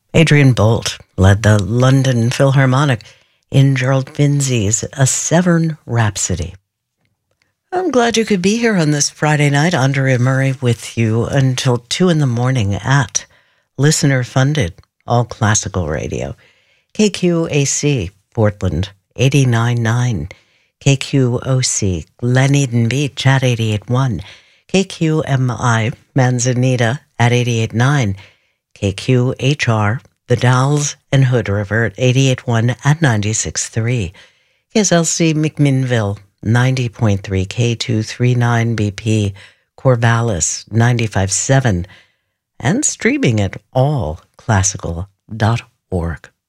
Adrian Bolt led the London Philharmonic in Gerald Finzi's A Severn Rhapsody. I'm glad you could be here on this Friday night. Andrea Murray with you until 2 in the morning at listener-funded, all classical radio. KQAC, Portland, 89.9. KQOC, Glen Eden Beach at 88.1. KQMI, Manzanita at 88.9. KQHR, The Dalles and Hood River at 88.1 at 96.3. KSLC McMinnville, 90.3 K239 BP, Corvallis, 95.7, and streaming at allclassical.org.